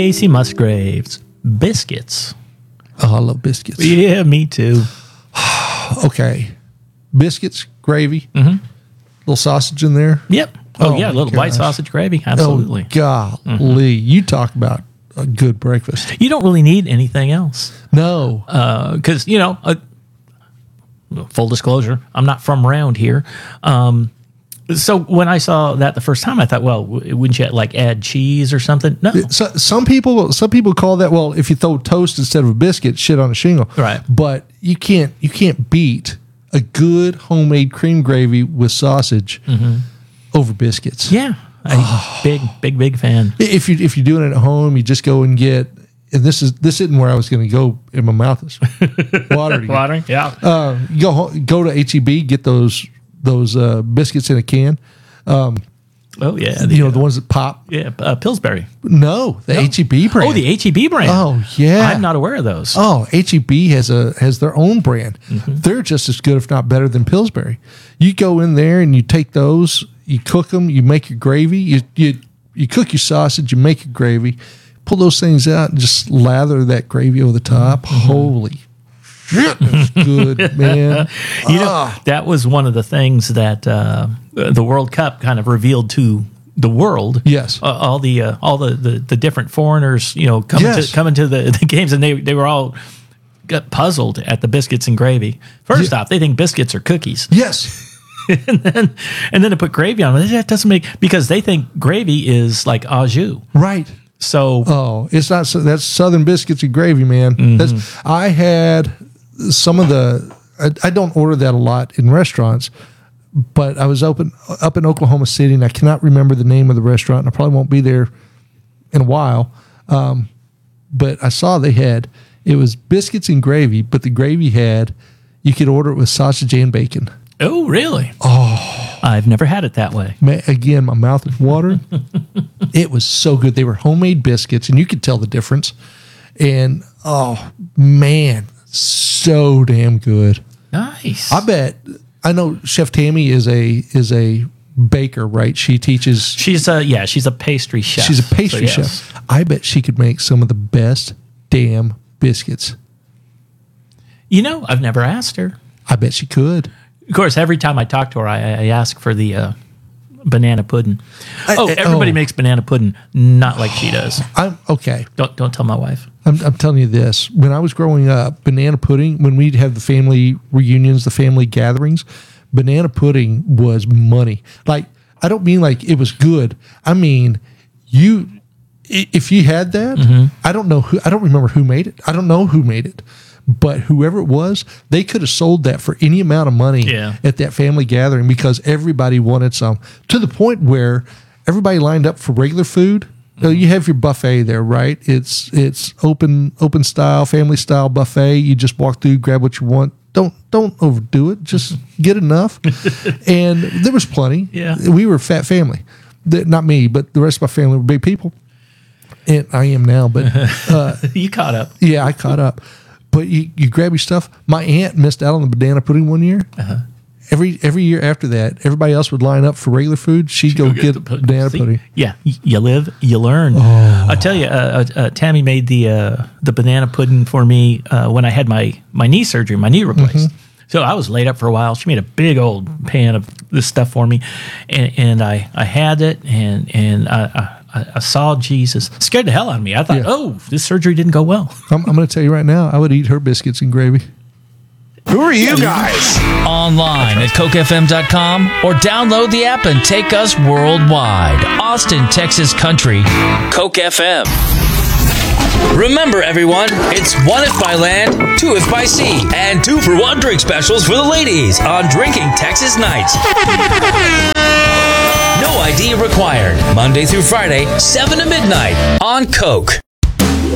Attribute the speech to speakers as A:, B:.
A: Casey Musgraves. Biscuits.
B: Oh, I love biscuits.
A: Yeah, me too.
B: Okay. Biscuits, gravy, little sausage in there.
A: Yep. Oh yeah, a little white sausage gravy. Absolutely.
B: Oh, golly. You talk about a good breakfast.
A: You don't really need anything else.
B: No.
A: Because, full disclosure, I'm not from around here. So when I saw that the first time, I thought, well, wouldn't you like add cheese or something? No.
B: So, some people call that, well, if you throw toast instead of a biscuit, shit on a shingle.
A: Right.
B: But you can't beat a good homemade cream gravy with sausage over biscuits.
A: Yeah. Big fan.
B: If you're doing it at home, you just go and get, and this isn't where I was going to go, in my mouth is watering.
A: Watering, yeah.
B: You go to HEB, get those biscuits in a can.
A: Oh yeah,
B: the ones that pop.
A: Yeah, Pillsbury.
B: No, the HEB brand.
A: Oh, the HEB brand.
B: Oh yeah,
A: I'm not aware of those.
B: Oh, HEB has their own brand. They're just as good, if not better, than Pillsbury. You go in there and you take those, you cook them, you make your gravy. You cook your sausage, you make your gravy, pull those things out, and just lather that gravy over the top. Holy shit, that's good, man.
A: That was one of the things that the World Cup kind of revealed to the world.
B: Yes,
A: all the different foreigners, coming to the games, and they were all got puzzled at the biscuits and gravy. First off, they think biscuits are cookies.
B: Yes.
A: and then to put gravy on it, that doesn't make, because they think gravy is like au jus.
B: Right.
A: So
B: it's not. That's Southern biscuits and gravy, man. I had some of the. I don't order that a lot in restaurants, but I was up in Oklahoma City, and I cannot remember the name of the restaurant, and I probably won't be there in a while. But I saw it was biscuits and gravy, but the gravy you could order it with sausage and bacon.
A: Oh, really?
B: Oh,
A: I've never had it that way.
B: Man, again, my mouth is watering. It was so good. They were homemade biscuits, and you could tell the difference. And oh man, so damn good.
A: Nice.
B: I know Chef Tammy is a baker, right? She teaches.
A: She's a pastry chef.
B: She's a pastry chef. I bet she could make some of the best damn biscuits.
A: I've never asked her.
B: I bet she could.
A: Of course, every time I talk to her, I ask for the banana pudding. Everybody makes banana pudding, not like she does.
B: I'm okay.
A: Don't tell my wife.
B: I'm telling you this. When I was growing up, banana pudding, when we'd have the family reunions, the family gatherings, banana pudding was money. Like, I don't mean like it was good. I mean, if you had that, I don't remember who made it. I don't know who made it. But whoever it was, they could have sold that for any amount of money at that family gathering, because everybody wanted some, to the point where everybody lined up for regular food. You have your buffet there, right? It's open style, family style buffet. You just walk through, grab what you want. Don't overdo it. Just get enough. And there was plenty.
A: Yeah.
B: We were a fat family. Not me, but the rest of my family were big people. And I am now, but
A: you caught up.
B: Yeah, I caught up. But you grab your stuff. My aunt missed out on the banana pudding one year. Every year after that, everybody else would line up for regular food. She'd go get the banana pudding.
A: Yeah, you live, you learn. I tell you, Tammy made the banana pudding for me when I had my knee surgery, my knee replaced. So I was laid up for a while. She made a big old pan of this stuff for me, and I had it, and I saw Jesus. Scared the hell out of me. I thought, this surgery didn't go well.
B: I'm going to tell you right now, I would eat her biscuits and gravy.
C: Who are you guys?
D: Online at cokefm.com or download the app and take us worldwide. Austin, Texas country, Coke FM. Remember, everyone, it's 1 if by land, 2 if by sea, and 2 for 1 drink specials for the ladies on Drinking Texas Nights. No ID required. Monday through Friday, 7 to midnight on Coke.